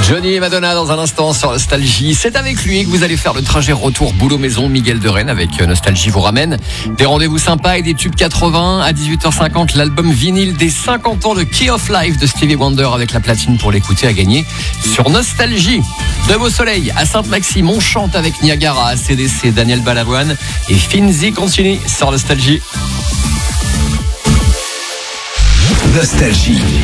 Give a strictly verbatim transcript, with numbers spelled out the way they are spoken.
Johnny et Madonna dans un instant sur Nostalgie. C'est avec lui que vous allez faire le trajet retour boulot-maison. Miguel de Rennes avec Nostalgie vous ramène des rendez-vous sympas et des tubes quatre-vingts. À dix-huit heures cinquante, l'album vinyle des cinquante ans de Key of Life de Stevie Wonder avec la platine pour l'écouter à gagner sur Nostalgie. De Beau Soleil à Sainte-Maxime, on chante avec Niagara, A C D C, Daniel Balavoine et Finzi continue sur Nostalgie. Nostalgie.